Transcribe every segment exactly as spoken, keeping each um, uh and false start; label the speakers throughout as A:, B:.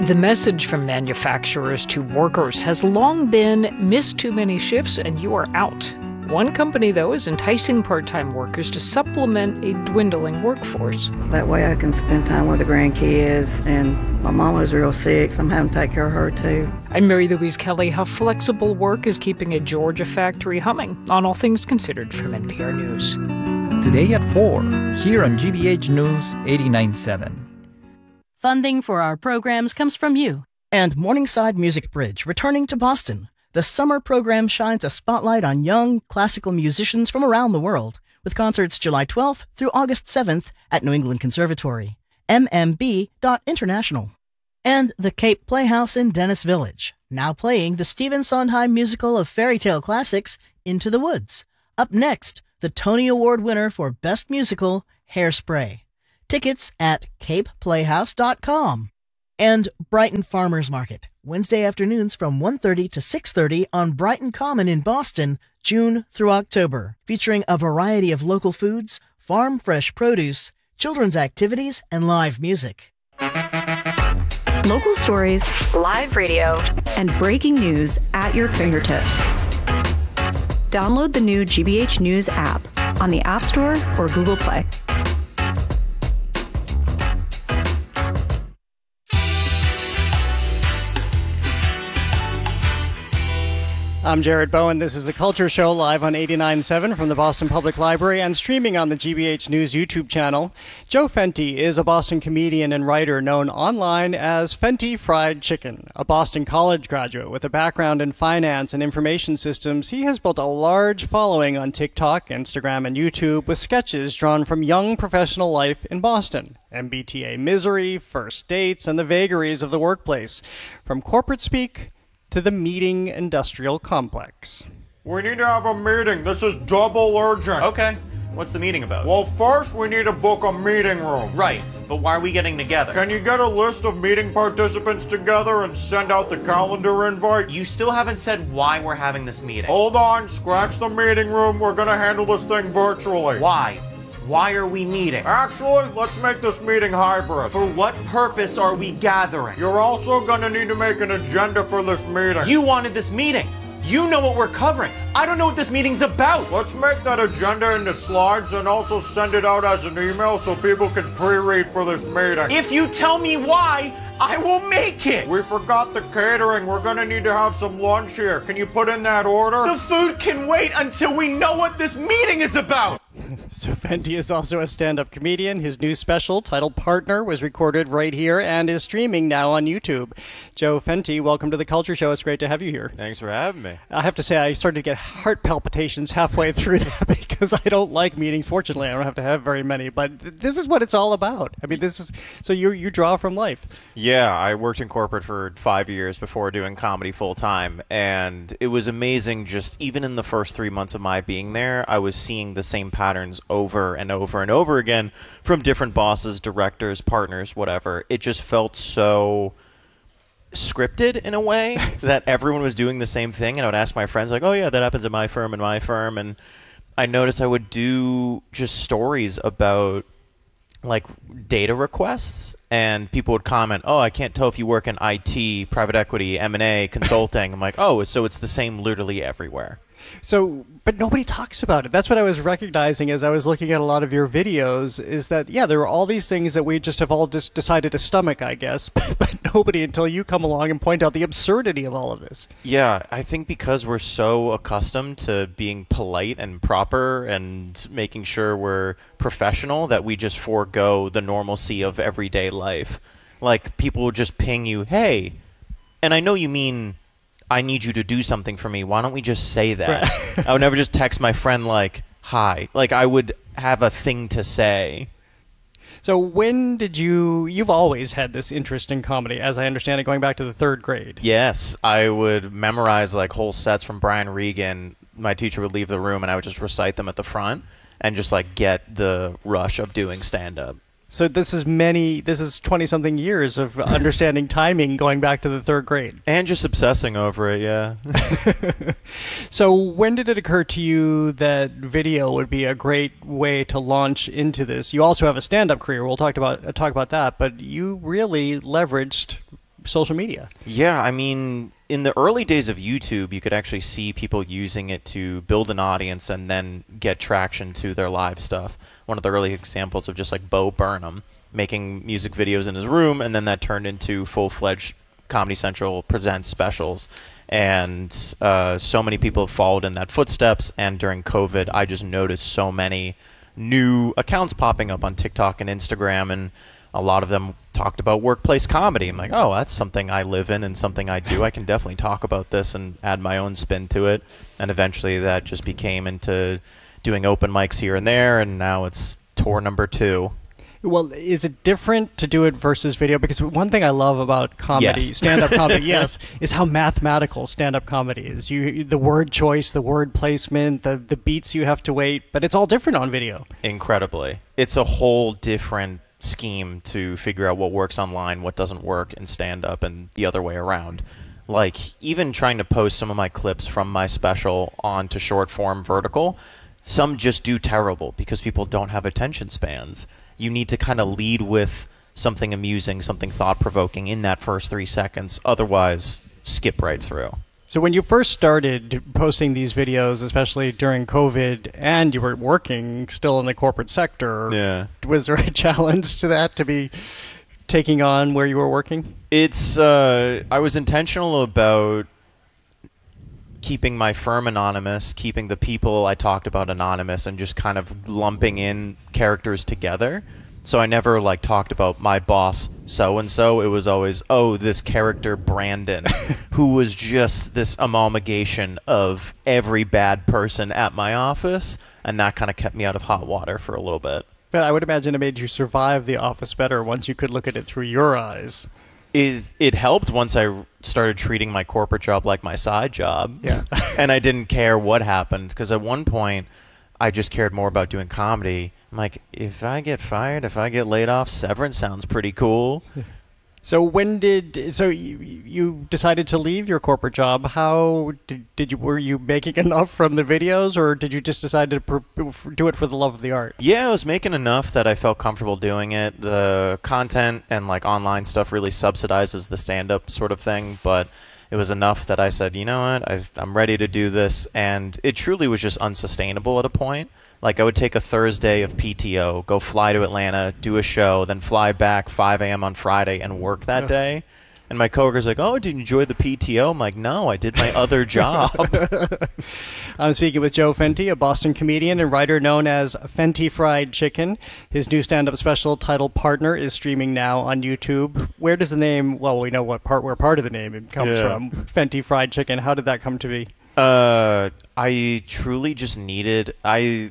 A: The message from manufacturers to workers has long been, miss too many shifts and you are out. One company, though, is enticing part-time workers to supplement a dwindling workforce.
B: That way I can spend time with the grandkids, and my mom was real sick, so I'm having to take care of her, too.
A: I'm Mary Louise Kelly. How flexible work is keeping a Georgia factory humming on All Things Considered from N P R News.
C: Today at four, here on G B H News eighty-nine point seven.
D: Funding for our programs comes from you.
E: And Morningside Music Bridge, returning to Boston. The summer program shines a spotlight on young classical musicians from around the world, with concerts July twelfth through August seventh at New England Conservatory. M M B dot international. And the Cape Playhouse in Dennis Village, now playing the Stephen Sondheim musical of fairy tale classics, Into the Woods. Up next, the Tony Award winner for Best Musical, Hairspray. Tickets at cape playhouse dot com. And Brighton Farmers Market, Wednesday afternoons from one thirty to six thirty on Brighton Common in Boston, June through October, featuring a variety of local foods, farm fresh produce, children's activities, and live music.
F: Local stories, live radio, and breaking news at your fingertips. Download the new G B H News app on the App Store or Google Play.
G: I'm Jared Bowen. This is The Culture Show, live on eighty-nine point seven from the Boston Public Library and streaming on the G B H News YouTube channel. Joe Fenty is a Boston comedian and writer known online as Fenty Fried Chicken. A Boston College graduate with a background in finance and information systems, he has built a large following on TikTok, Instagram, and YouTube with sketches drawn from young professional life in Boston. M B T A misery, first dates, and the vagaries of the workplace. From corporate speak to the meeting industrial complex.
H: We need to have a meeting. This is double urgent.
I: Okay. What's the meeting about?
H: Well, first we need to book a meeting room.
I: Right. But why are we getting together?
H: Can you get a list of meeting participants together and send out the calendar invite?
I: You still haven't said why we're having this meeting.
H: Hold on. Scratch the meeting room. We're going to handle this thing virtually.
I: Why? Why are we meeting?
H: Actually, let's make this meeting hybrid.
I: For what purpose are we gathering?
H: You're also gonna need to make an agenda for this meeting.
I: You wanted this meeting. You know what we're covering. I don't know what this meeting's about.
H: Let's make that agenda into slides and also send it out as an email so people can pre-read for this meeting.
I: If you tell me why, I will make it.
H: We forgot the catering. We're gonna need to have some lunch here. Can you put in that order?
I: The food can wait until we know what this meeting is about.
G: So Fenty is also a stand-up comedian. His new special, titled Partner, was recorded right here and is streaming now on YouTube. Joe Fenty, welcome to The Culture Show. It's great to have you here.
J: Thanks for having me.
G: I have to say, I started to get heart palpitations halfway through that because I don't like meetings. Fortunately, I don't have to have very many, but th- this is what it's all about. I mean, this is, so you you draw from life.
J: Yeah, I worked in corporate for five years before doing comedy full-time, and it was amazing. Just even in the first three months of my being there, I was seeing the same patterns over and over and over again from different bosses, directors, partners, whatever. It just felt so scripted in a way that everyone was doing the same thing, and I would ask my friends, like, oh yeah, that happens at my firm and my firm, and I noticed I would do just stories about like data requests, and people would comment, oh, I can't tell if you work in I T, private equity, M and A, consulting. I'm like, oh, so it's the same literally everywhere.
G: So, but nobody talks about it. That's what I was recognizing as I was looking at a lot of your videos, is that, yeah, there are all these things that we just have all just decided to stomach, I guess, but nobody until you come along and point out the absurdity of all of this.
J: Yeah, I think because we're so accustomed to being polite and proper and making sure we're professional that we just forego the normalcy of everyday life. Like, people will just ping you, hey, and I know you mean I need you to do something for me. Why don't we just say that? Right. I would never just text my friend like, hi. Like, I would have a thing to say.
G: So when did you, you've always had this interest in comedy, as I understand it, going back to the third grade.
J: Yes. I would memorize like whole sets from Brian Regan. My teacher would leave the room and I would just recite them at the front and just like get the rush of doing stand-up.
G: So this is many, this is twenty-something years of understanding timing going back to the third grade.
J: And just obsessing over it, yeah.
G: So when did it occur to you that video would be a great way to launch into this? You also have a stand-up career. We'll talk about uh, talk about that, but you really leveraged social media.
J: Yeah, I mean, in the early days of YouTube, you could actually see people using it to build an audience and then get traction to their live stuff. One of the early examples of just like Bo Burnham making music videos in his room, and then that turned into full-fledged Comedy Central Presents specials. And uh, so many people have followed in that footsteps, and during COVID, I just noticed so many new accounts popping up on TikTok and Instagram, and a lot of them talked about workplace comedy. I'm like, oh, that's something I live in and something I do. I can definitely talk about this and add my own spin to it. And eventually that just became into doing open mics here and there, and now it's tour number two.
G: Well, is it different to do it versus video? Because one thing I love about comedy,
J: Yes.
G: stand-up comedy, yes, is how mathematical stand-up comedy is. You, the word choice, the word placement, the the beats you have to wait, but it's all different on video.
J: Incredibly. It's a whole different scheme to figure out what works online, what doesn't work in stand-up, and the other way around. Like, even trying to post some of my clips from my special onto short-form vertical, some just do terrible because people don't have attention spans. You need to kind of lead with something amusing, something thought-provoking in that first three seconds. Otherwise, skip right through.
G: So when you first started posting these videos, especially during COVID, and you were working still in the corporate sector,
J: Yeah.
G: was there a challenge to that, to be taking on where you were working?
J: It's, uh, I was intentional about keeping my firm anonymous, keeping the people I talked about anonymous, and just kind of lumping in characters together. So I never like talked about my boss so-and-so. It was always, oh, this character Brandon, who was just this amalgamation of every bad person at my office, and that kind of kept me out of hot water for a little bit.
G: But I would imagine it made you survive the office better once you could look at it through your eyes.
J: It, it helped once I started treating my corporate job like my side job.
G: Yeah.
J: And I didn't care what happened, because at one point I just cared more about doing comedy. I'm like, if I get fired, if I get laid off, severance sounds pretty cool.
G: So when did so you, you decided to leave your corporate job? How did, did you were you making enough from the videos, or did you just decide to pr- do it for the love of the art?
J: Yeah, I was making enough that I felt comfortable doing it. The content and like online stuff really subsidizes the stand-up sort of thing, but it was enough that I said, you know what, I've, I'm ready to do this, and it truly was just unsustainable at a point. Like, I would take a Thursday of P T O, go fly to Atlanta, do a show, then fly back five a.m. on Friday and work that day. And my coworker's like, oh, did you enjoy the P T O? I'm like, no, I did my other job.
G: I'm speaking with Joe Fenty, a Boston comedian and writer known as Fenty Fried Chicken. His new stand-up special titled Partner is streaming now on YouTube. Where does the name, well, we know what part, where part of the name comes
J: Yeah.
G: from, Fenty Fried Chicken. How did that come to be?
J: Uh, I truly just needed, I...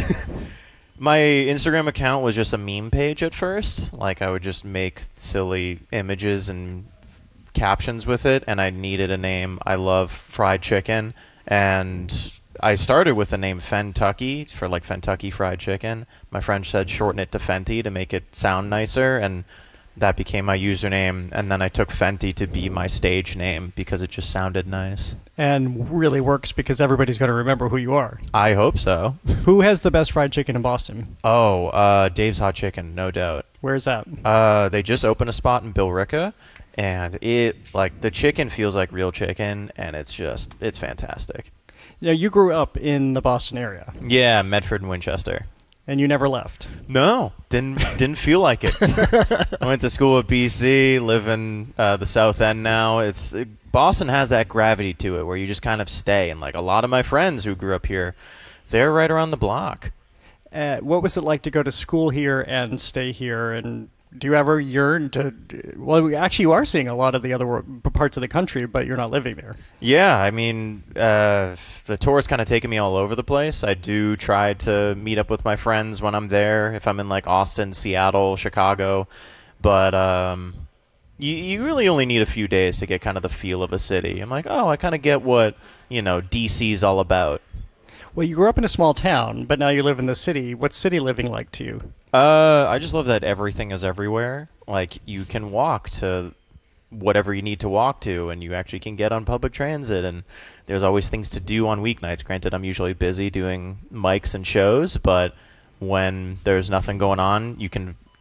J: My Instagram account was just a meme page at first. Like, I would just make silly images and captions with it, and I needed a name. I love fried chicken, and I started with the name Fentucky for like Fentucky Fried Chicken. My friend said shorten it to Fenty to make it sound nicer, and that became my username. And then I took Fenty to be my stage name because it just sounded nice.
G: And really works because everybody's going to remember who you are.
J: I hope so.
G: Who has the best fried chicken in Boston?
J: Oh, uh, Dave's Hot Chicken, no doubt.
G: Where's that?
J: Uh, they just opened a spot in Billerica, and it, like, the chicken feels like real chicken, and it's just, it's fantastic.
G: Now, you grew up in the Boston area.
J: Yeah, Medford and Winchester.
G: And you never left?
J: No, didn't didn't feel like it. I went to school at B C, live in uh, the South End now. It's it, Boston has that gravity to it where you just kind of stay. And like a lot of my friends who grew up here, they're right around the block.
G: Uh, what was it like to go to school here and stay here? And do you ever yearn to? Well, actually, you are seeing a lot of the other wor- parts of the country, but you're not living there.
J: Yeah, I mean, uh, the tour's kind of taken me all over the place. I do try to meet up with my friends when I'm there, if I'm in like Austin, Seattle, Chicago, but um, you, you really only need a few days to get kind of the feel of a city. I'm like, oh, I kind of get what, you know, D C's all about.
G: Well, you grew up in a small town, but now you live in the city. What's city living like to you?
J: Uh, I just love that everything is everywhere. Like, you can walk to whatever you need to walk to, and you actually can get on public transit, and there's always things to do on weeknights. Granted, I'm usually busy doing mics and shows, but when there's nothing going on, you can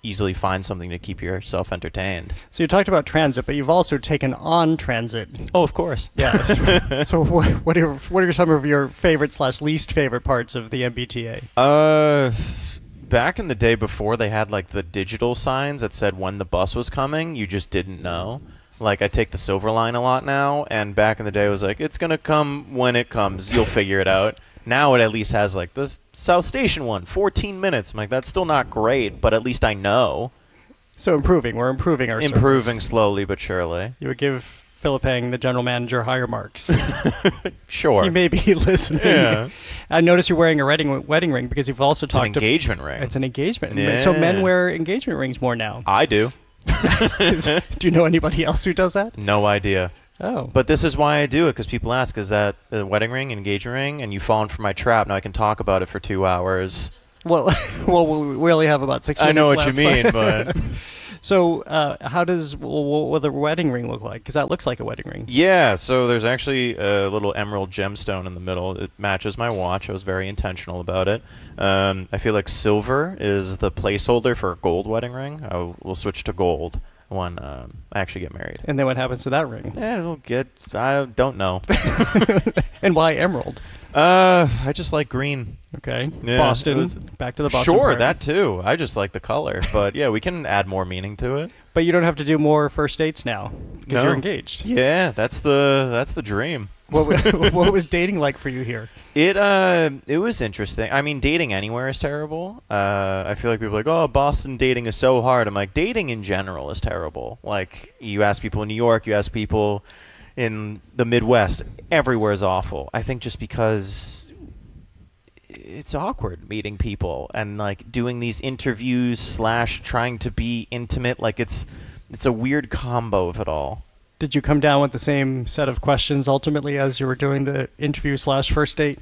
J: easily find something to keep yourself entertained.
G: So you talked about transit, but you've also taken on transit.
J: Oh, of course.
G: Yeah. So what, what are what are some of your favorite slash least favorite parts of the M B T A?
J: Uh, back in the day before they had like the digital signs that said when the bus was coming, you just didn't know. Like, I take the Silver Line a lot now, and back in the day it was like, it's going to come when it comes. You'll figure it out. Now it at least has, like, this South Station one, fourteen minutes. I'm like, that's still not great, but at least I know.
G: So improving. We're improving our
J: Improving
G: service.
J: Slowly but surely.
G: You would give Philip Heng, the general manager, higher marks.
J: Sure.
G: He may be listening.
J: Yeah.
G: I noticed you're wearing a wedding, wedding ring because you've also
J: It's
G: talked...
J: an engagement ring.
G: It's an engagement.
J: Yeah.
G: So men wear engagement rings more now.
J: I do.
G: Do you know anybody else who does that?
J: No idea.
G: Oh.
J: But this is why I do it, because people ask, is that a wedding ring, engagement ring? And you've fallen for my trap. Now I can talk about it for two hours.
G: Well, well, we only have about six minutes
J: I know what
G: left,
J: you mean, but...
G: So, uh, how does what will the wedding ring look like? Because that looks like a wedding ring.
J: Yeah, so there's actually a little emerald gemstone in the middle. It matches my watch. I was very intentional about it. Um, I feel like silver is the placeholder for a gold wedding ring. I will switch to gold when um, I actually get married.
G: And then what happens to that ring?
J: Yeah, it'll get... I don't know.
G: And why emerald?
J: Uh, I just like green.
G: Okay.
J: Yeah,
G: Boston.
J: was,
G: back to the Boston.
J: Sure,
G: party.
J: that too. I just like the color. But yeah, we can add more meaning to it.
G: But you don't have to do more first dates now because
J: No.
G: you're engaged.
J: Yeah, that's the that's the dream.
G: What, what was dating like for you here?
J: It uh, it was interesting. I mean, dating anywhere is terrible. Uh, I feel like people are like, oh, Boston dating is so hard. I'm like, dating in general is terrible. Like, you ask people in New York, you ask people in the Midwest, everywhere is awful. I think just because it's awkward meeting people and like doing these interviews slash trying to be intimate. Like, it's it's a weird combo of it all.
G: Did you come down with the same set of questions ultimately as you were doing the interview slash first date?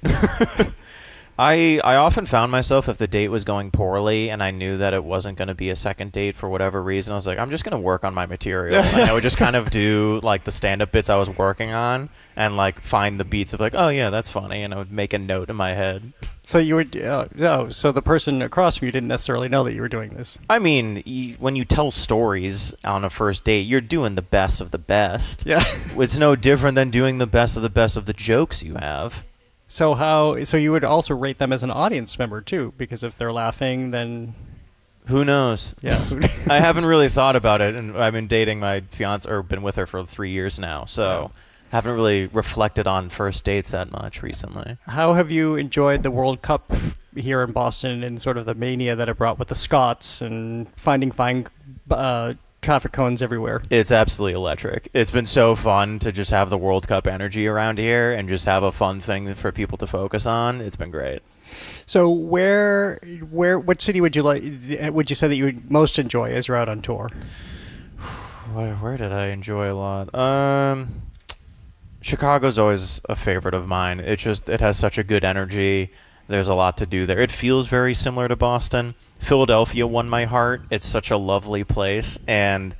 J: I I often found myself, if the date was going poorly and I knew that it wasn't going to be a second date for whatever reason, I was like, I'm just going to work on my material. And I would just kind of do like the stand-up bits I was working on and like find the beats of like, oh yeah, that's funny, and I would make a note in my head.
G: So you would, uh, oh, so the person across from you didn't necessarily know that you were doing this.
J: I mean, you, when you tell stories on a first date, you're doing the best of the best.
G: Yeah.
J: It's no different than doing the best of the best of the jokes you have.
G: So how? So you would also rate them as an audience member too, because if they're laughing, then
J: who knows?
G: Yeah,
J: I haven't really thought about it, and I've been dating my fiance, or been with her for three years now, so yeah. Haven't really reflected on first dates that much recently.
G: How have you enjoyed the World Cup here in Boston and sort of the mania that it brought with the Scots and finding fine uh, traffic cones everywhere?
J: It's absolutely electric. It's been so fun to just have the World Cup energy around here and just have a fun thing for people to focus on. It's been great.
G: So where, where, what city would you like? Would you say that you would most enjoy as you're out on tour?
J: Where, where did I enjoy a lot? Um, Chicago's always a favorite of mine. It just it has such a good energy. There's a lot to do there. It feels very similar to Boston. Philadelphia won my heart. It's such a lovely place, and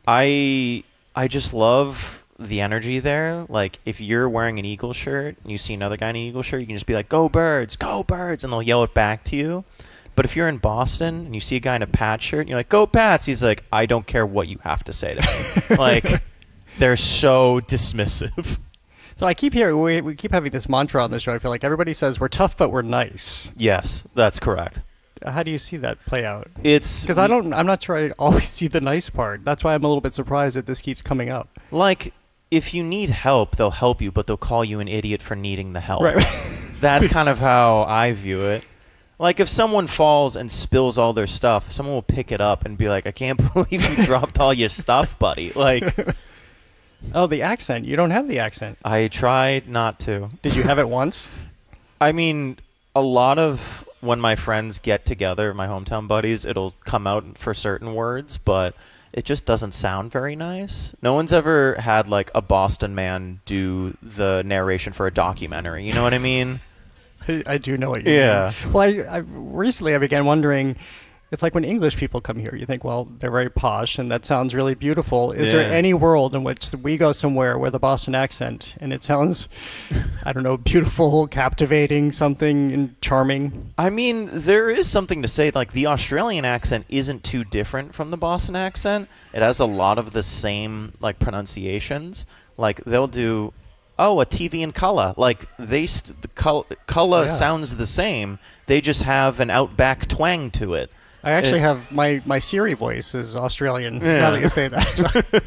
J: I I just love the energy there. Like, if you're wearing an Eagle shirt and you see another guy in an Eagle shirt, you can just be like, "Go Birds, go Birds," and they'll yell it back to you. But if you're in Boston and you see a guy in a Pats shirt and you're like, "Go Pats," he's like, "I don't care what you have to say to me." Like, they're so dismissive.
G: So I keep hearing, we, we keep having this mantra on this show. I feel like everybody says we're tough, but we're nice.
J: Yes, that's correct.
G: How do you see that play out?
J: It's
G: because I don't. I'm not sure I always see the nice part. That's why I'm a little bit surprised that this keeps coming up.
J: Like, if you need help, they'll help you, but they'll call you an idiot for needing the help.
G: Right.
J: That's kind of how I view it. Like, if someone falls and spills all their stuff, someone will pick it up and be like, "I can't believe you dropped all your stuff, buddy." Like.
G: Oh, the accent. You don't have the accent.
J: I tried not to.
G: Did you have it once?
J: I mean, a lot of when my friends get together, my hometown buddies, it'll come out for certain words, but it just doesn't sound very nice. No one's ever had, like, a Boston man do the narration for a documentary. You know what I mean?
G: I do know what you
J: yeah.
G: mean. Well, I, I, recently I began wondering, It's like when English people come here, you think, well, they're very posh, and that sounds really beautiful. Is
J: Yeah.
G: there any world in which we go somewhere with a Boston accent, and it sounds, I don't know, beautiful, captivating, something charming?
J: I mean, there is something to say, like, the Australian accent isn't too different from the Boston accent. It has a lot of the same, like, pronunciations. Like, they'll do, oh, a T V in colour. Like, they st- the col- colour
G: Oh, yeah.
J: sounds the same. They just have an outback twang to it.
G: I actually
J: It-
G: have my, my Siri voice is Australian.
J: Yeah.
G: Now that you say that.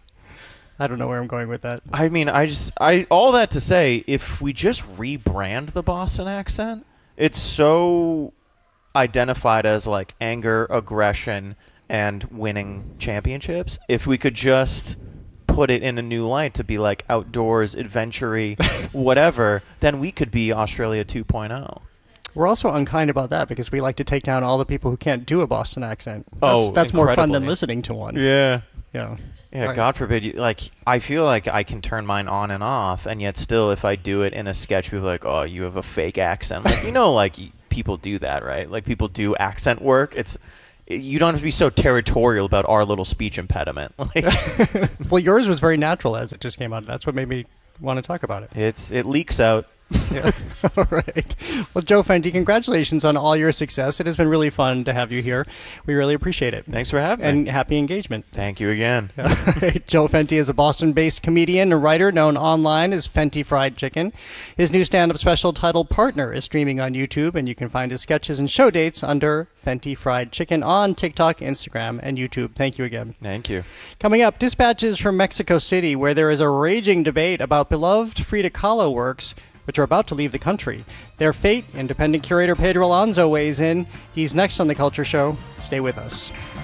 G: I don't know where I'm going with that.
J: I mean, I just, I all that to say, if we just rebrand the Boston accent, it's so identified as like anger, aggression, and winning championships. If we could just put it in a new light to be like outdoors, adventure-y, whatever, then we could be Australia two point oh.
G: We're also unkind about that because we like to take down all the people who can't do a Boston accent. That's,
J: Oh,
G: that's more fun than
J: incredibly.
G: listening to one.
J: Yeah.
G: Yeah.
J: Yeah,
G: Right.
J: God forbid. You, like, I feel like I can turn mine on and off, and yet still, if I do it in a sketch, people are like, oh, you have a fake accent. Like, you know, like, y- people do that, right? Like, people do accent work. It's You don't have to be so territorial about our little speech impediment. Like,
G: Well, yours was very natural as it just came out. That's what made me want to talk about it.
J: it's it leaks out.
G: Yeah. All right. Well, Joe Fenty, congratulations on all your success. It has been really fun to have you here. We really appreciate it.
J: Thanks for having
G: and
J: me.
G: happy engagement.
J: Thank you again.
G: All right. Joe Fenty is a Boston-based comedian and writer known online as Fenty Fried Chicken. His new stand-up special titled Partner is streaming on YouTube, and you can find his sketches and show dates under Fenty Fried Chicken on TikTok, Instagram, and YouTube. Thank you again.
J: Thank you.
G: Coming up, dispatches from Mexico City, where there is a raging debate about beloved Frida Kahlo works, which are about to leave the country. Their fate, independent curator Pedro Alonso weighs in. He's next on The Culture Show. Stay with us.